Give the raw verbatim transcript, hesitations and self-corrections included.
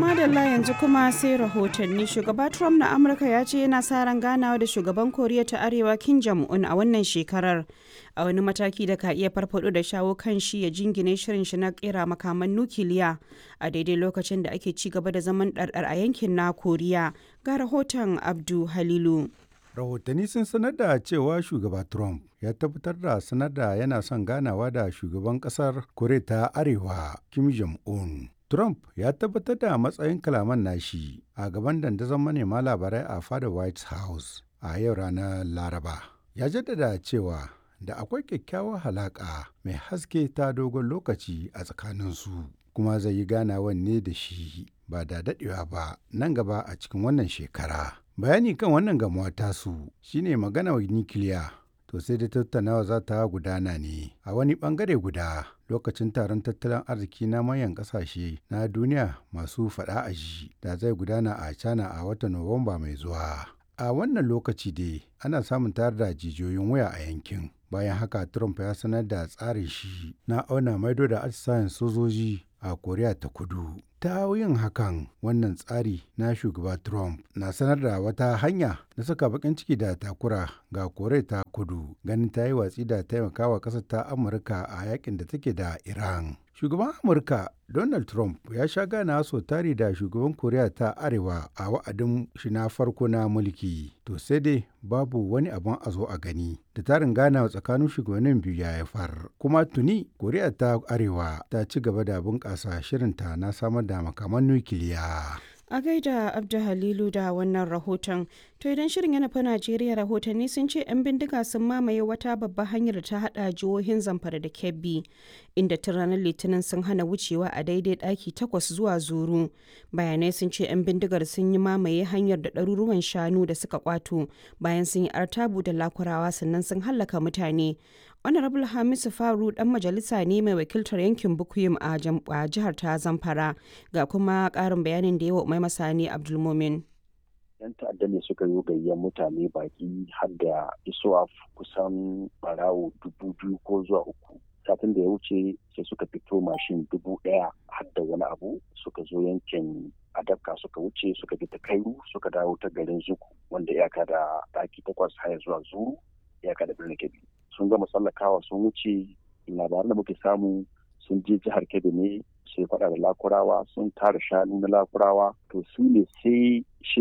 madalla yanzu kuma sai rahotanni. Shugaba Trump na Amurka ya ce yana sa ran ganawa da shugaban Koriya ta Arewa Kim Jong-un a wannan shekarar, a wani mataki da ka iya farfado da shawo kan shi ya jingine shirin shi na kera makaman nukiliya a daidai lokacin da ake ci gaba da zaman ɗarɗar a yankin na Koriya. Ga rahoton Abdu Halilu. Rahotanni sun sanar da cewa shugaba Trump ya tabbatar da sanar da yana son ganawa da shugaban kasar Koriya ta Arewa Kim Jong-un. Trump ya tabbatar da matsayin kalaman nashi a gaban dandazon manema labarai a fadar White House a yau ranar Laraba. Ya jaddada cewa da akwai kyakkyawar halaƙa mai haske ta dogon lokaci a tsakaninsu, kuma zai yi ganawan ne da shi ba da daɗewa ba nan gaba a cikin wannan shekara. Bayani kan wannan gamuwa tasu shine magana nukiliya, to sai da tattaunawa za ta gudana ne a wani bangare guda lokacin taron tattalin arziki na manyan kasashe na duniya masu faɗa a ji da zai gudana a China a watan Nuwamba mai zuwa. A wannan lokaci dai ana samun tayar da jijiyoyin waya a yankin. Bayan haka Trump ya sanar da tsarin shi na auna maido da atisayen sojoji a Koriya ta Kudu. Ta yin hakan, wannan tsari na shugaba Trump na sanar da wata hanya na saka bakin ciki da takura ga Koriya ta Kudu, ganin ta yi watsi da taimakawa ƙasar ta Amurka a yakin da take da Iran. Shugaban Amurka Donald Trump ya sha gana so tari da shugaban Koriya ta Arewa a wa'adin shi na farko na mulki. To sai dai babu wani abin a zo a gani da tarin ganawa tsakanin shugabannin biyu ya haifar. Kuma tuni Koriya ta Arewa ta ci gaba da bunƙasa shirinta na samar da makaman nukiliya. A gaida Abdu Halilu da wannan rahoton. To idan shirin ya nufi Najeriya, rahotanni sun ce 'yan bindiga sun mamaye wata babbar hanyar da ta hada jihohin Zamfara da Kebbi, inda tun ranar Litinin sun hana wucewa a daidai ɗaki takwas zuwa Zuru. Bayanai sun ce 'yan bindigar sun yi mamaye hanyar da ɗaruruwan shanu da suka kwato bayan sun yi artabu da lakurawa, sannan sun hallaka mutane. Honorable Hamisu Faru dan majalisa ne mai wakiltar yankin Bukuyum a jihar ta Zamfara, ga kuma karin bayanin da yawa mai masani Abdulmumin. Yan ta'adda ne suka yi gayyar mutane baki har da isuwa kusan barawo dubu biyu ko zuwa uku. Satin da ya wuce sai suka fito mashin dubu ɗaya har da wani abu suka zo yankin Adabka suka wuce suka bi ta Kairu suka dawo ta garin Zuku wanda iyaka da ɗaki takwas haya zuwa Zuru iyaka da birnin Kebbi. Sun gama tsallakawa sun wuce, labaran da muke samu sun je jihar Kebbi ne sai faɗa da lakurawa sun tara shanu na lakurawa, to su ne sai